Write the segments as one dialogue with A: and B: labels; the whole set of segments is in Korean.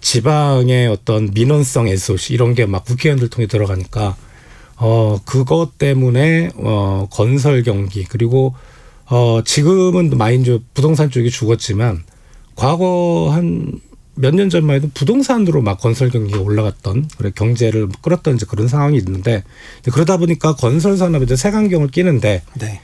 A: 지방의 어떤 민원성 SOC 이런 게 막 국회의원들 통해 들어가니까 그것 때문에 건설 경기 그리고 지금은 많이 이제 부동산 쪽이 죽었지만 과거 한 몇 년 전만 해도 부동산으로 막 건설 경기가 올라갔던 그래 경제를 끌었던 이제 그런 상황이 있는데 그러다 보니까 건설 산업에 이제 색안경을 끼는데
B: 네.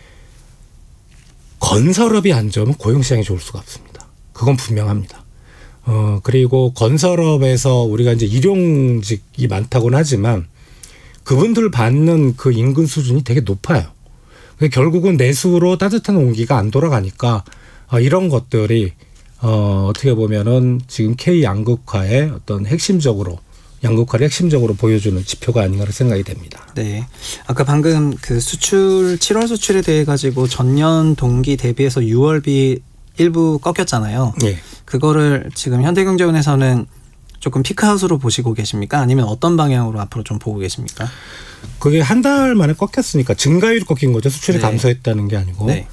A: 건설업이 안 좋으면 고용 시장이 좋을 수가 없습니다. 그건 분명합니다. 그리고 건설업에서 우리가 이제 일용직이 많다고는 하지만 그분들 받는 그 임금 수준이 되게 높아요. 결국은 내수로 따뜻한 온기가 안 돌아가니까 이런 것들이 어떻게 보면은 지금 K 양극화의 어떤 양극화를 핵심적으로 보여주는 지표가 아닌가 생각이 됩니다.
B: 네. 아까 방금 그 수출 7월 수출에 대해 가지고 전년 동기 대비해서 6월비 일부 꺾였잖아요.
A: 네.
B: 그거를 지금 현대경제원에서는 조금 피크아웃으로 보시고 계십니까? 아니면 어떤 방향으로 앞으로 좀 보고 계십니까?
A: 그게 한 달 만에 꺾였으니까 증가율이 꺾인 거죠. 수출이
B: 네.
A: 감소했다는 게 아니고.
B: 네.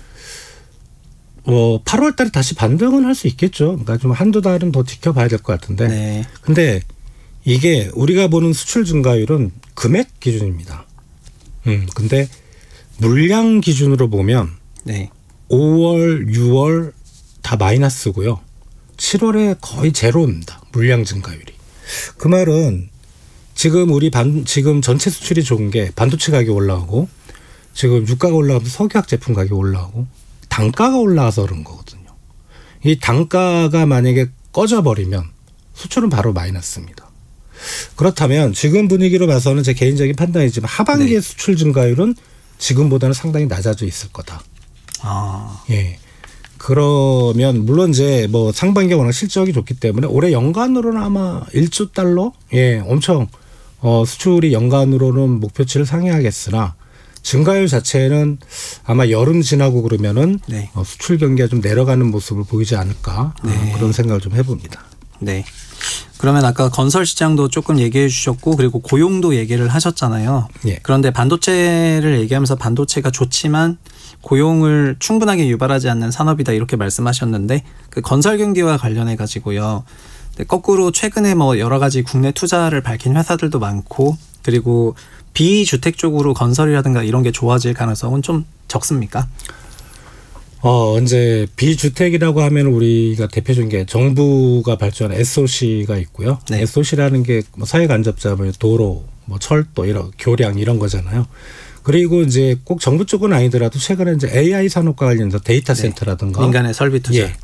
A: 8월 달에 다시 반등은 할 수 있겠죠. 그러니까 좀 한두 달은 더 지켜봐야 될 것 같은데.
B: 네.
A: 근데 이게 우리가 보는 수출 증가율은 금액 기준입니다. 근데 물량 기준으로 보면
B: 네.
A: 5월, 6월 다 마이너스고요. 7월에 거의 제로입니다. 물량 증가율이. 그 말은 지금 지금 전체 수출이 좋은 게 반도체 가격이 올라가고 지금 유가가 올라가면서 석유화학 제품 가격이 올라가고 단가가 올라가서 그런 거거든요. 이 단가가 만약에 꺼져버리면 수출은 바로 마이너스입니다. 그렇다면 지금 분위기로 봐서는 제 개인적인 판단이지만 하반기의
B: 네.
A: 수출 증가율은 지금보다는 상당히 낮아져 있을 거다. 예. 그러면 물론 이제 뭐 상반기가 워낙 실적이 좋기 때문에 올해 연간으로는 아마 1조 달러 엄청 수출이 연간으로는 목표치를 상회하겠으나 증가율 자체는 아마 여름 지나고 그러면은
B: 네.
A: 수출 경기가 좀 내려가는 모습을 보이지 않을까 그런 생각을 좀 해봅니다.
B: 네. 그러면 아까 건설 시장도 조금 얘기해 주셨고 그리고 고용도 얘기를 하셨잖아요.
A: 예.
B: 그런데 반도체를 얘기하면서 반도체가 좋지만 고용을 충분하게 유발하지 않는 산업이다 이렇게 말씀하셨는데 그 건설 경기와 관련해 가지고요. 거꾸로 최근에 뭐 여러 가지 국내 투자를 밝힌 회사들도 많고 그리고 비주택 쪽으로 건설이라든가 이런 게 좋아질 가능성은 좀 적습니까?
A: 이제 비주택이라고 하면 우리가 대표적인 게 정부가 발주한 SOC가 있고요.
B: 네.
A: SOC라는 게 뭐 사회 간접자, 뭐 도로, 뭐 철도 이런 교량 이런 거잖아요. 그리고 이제 꼭 정부 쪽은 아니더라도 최근에 이제 AI 산업과 관련해서 데이터 센터라든가
B: 민간의 설비 투자.
A: 예.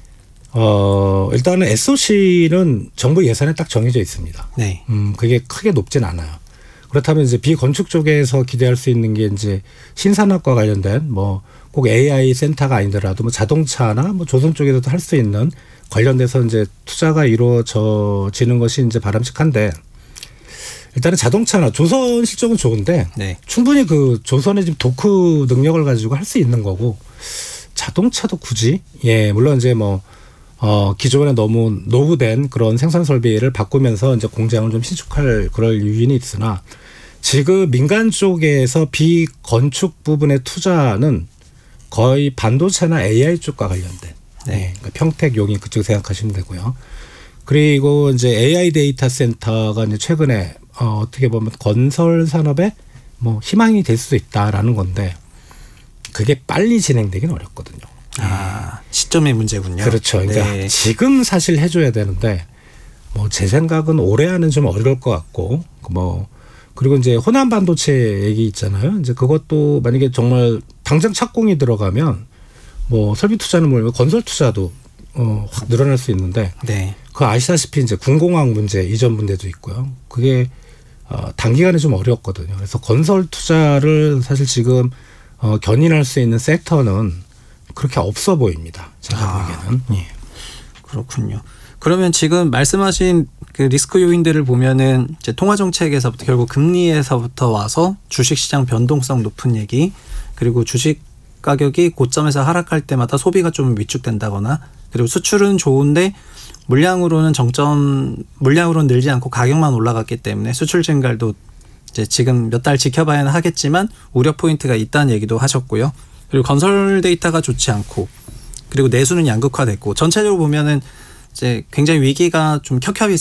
A: 일단은 SOC는 정부 예산에 딱 정해져 있습니다.
B: 네.
A: 그게 크게 높진 않아요. 그렇다면 이제 비건축 쪽에서 기대할 수 있는 게 이제 신산업과 관련된 뭐 꼭 AI 센터가 아니더라도 뭐 자동차나 뭐 조선 쪽에서도 할 수 있는 관련돼서 이제 투자가 이루어지는 것이 이제 바람직한데 일단은 자동차나 조선 실적은 좋은데
B: 네.
A: 충분히 그 조선의 지금 도크 능력을 가지고 할 수 있는 거고 자동차도 굳이 물론 이제 뭐 기존에 너무 노후된 그런 생산 설비를 바꾸면서 이제 공장을 좀 신축할 그럴 유인이 있으나 지금 민간 쪽에서 비건축 부분의 투자는 거의 반도체나 AI 쪽과 관련된 그러니까 평택, 용인 그쪽 생각하시면 되고요. 그리고 이제 AI 데이터 센터가 이제 최근에 어떻게 보면 건설 산업에 뭐 희망이 될 수도 있다라는 건데 그게 빨리 진행되긴 어렵거든요.
B: 시점의 문제군요.
A: 그렇죠. 그러니까
B: 네.
A: 지금 사실 해줘야 되는데 뭐 제 생각은 올해 하는 좀 어려울 것 같고 뭐 그리고 이제 호남 반도체 얘기 있잖아요. 이제 그것도 만약에 정말 당장 착공이 들어가면 뭐 설비 투자는 뭐냐면 건설 투자도 확 늘어날 수 있는데
B: 네.
A: 그 아시다시피 이제 군공항 문제 이전 문제도 있고요. 그게 단기간에 좀 어렵거든요. 그래서 건설 투자를 사실 지금 견인할 수 있는 섹터는 그렇게 없어 보입니다. 제가 보기에는. 예.
B: 그렇군요. 그러면 지금 말씀하신 그 리스크 요인들을 보면은 이제 통화 정책에서부터 결국 금리에서부터 와서 주식 시장 변동성 높은 얘기 그리고 주식 가격이 고점에서 하락할 때마다 소비가 좀 위축된다거나 그리고 수출은 좋은데 물량으로는 늘지 않고 가격만 올라갔기 때문에 수출 증가도 이제 지금 몇 달 지켜봐야 하겠지만 우려 포인트가 있다는 얘기도 하셨고요. 그리고 건설 데이터가 좋지 않고 그리고 내수는 양극화됐고 전체적으로 보면은 이제 굉장히 위기가 좀 켜켜이